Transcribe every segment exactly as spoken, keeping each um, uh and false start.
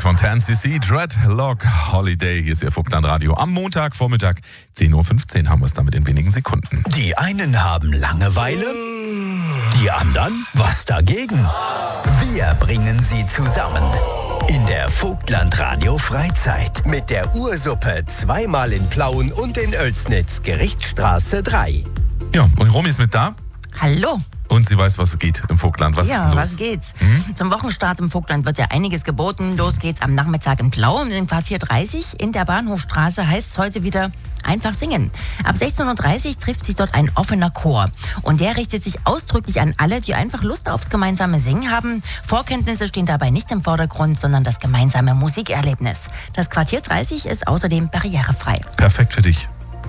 von zehn C C, Dreadlock Holiday. Hier ist Ihr Vogtland-Radio. Am Montagvormittag, zehn Uhr fünfzehn, haben wir es damit in wenigen Sekunden. Die einen haben Langeweile, die anderen was dagegen. Wir bringen sie zusammen. In der Vogtland-Radio Freizeit mit der Ursuppe zweimal in Plauen und in Oelsnitz, Gerichtsstraße drei. Ja, und Romy ist mit da. Hallo. Und sie weiß, was geht im Vogtland. Was ja, ist los? was geht's? Hm? Zum Wochenstart im Vogtland wird ja einiges geboten. Los geht's am Nachmittag in Blau im Quartier dreißig. In der Bahnhofstraße heißt es heute wieder einfach singen. Ab sechzehn Uhr dreißig trifft sich dort ein offener Chor. Und der richtet sich ausdrücklich an alle, die einfach Lust aufs gemeinsame Singen haben. Vorkenntnisse stehen dabei nicht im Vordergrund, sondern das gemeinsame Musikerlebnis. Das Quartier dreißig ist außerdem barrierefrei. Perfekt für dich.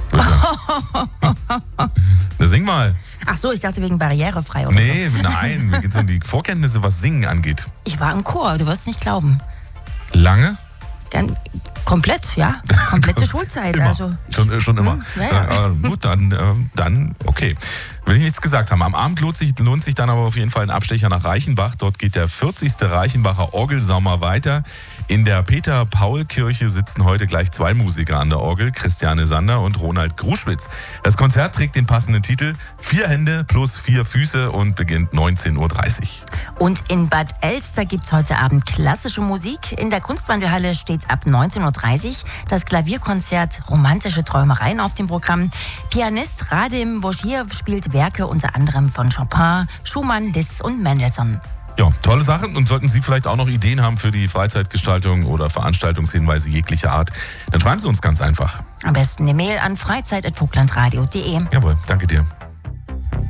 Na, sing mal. Ach so, ich dachte wegen barrierefrei oder Nee, so. nein, mir geht's um die Vorkenntnisse, was Singen angeht. Ich war im Chor, du wirst nicht glauben. Lange? Ganz, komplett, ja. Komplette Schulzeit. Immer. Also, Schon, schon immer. Hm, ja, ja. Äh, gut, dann, äh, dann, okay. Will ich nichts gesagt haben. Am Abend lohnt sich, lohnt sich dann aber auf jeden Fall ein Abstecher nach Reichenbach. Dort geht der vierzigste Reichenbacher Orgelsommer weiter. In der Peter-Paul-Kirche sitzen heute gleich zwei Musiker an der Orgel, Christiane Sander und Ronald Gruschwitz. Das Konzert trägt den passenden Titel Vier Hände plus vier Füße und beginnt neunzehn Uhr dreißig. Und in Bad Elster gibt's heute Abend klassische Musik. In der Kunstwandelhalle steht ab neunzehn Uhr dreißig das Klavierkonzert Romantische Träumereien auf dem Programm. Pianist Radim Wojcir spielt Werke unter anderem von Chopin, Schumann, Liszt und Mendelssohn. Ja, tolle Sachen. Und sollten Sie vielleicht auch noch Ideen haben für die Freizeitgestaltung oder Veranstaltungshinweise jeglicher Art, dann schreiben Sie uns ganz einfach. Am besten eine Mail an freizeit at vogtlandradio punkt de. Jawohl, danke dir.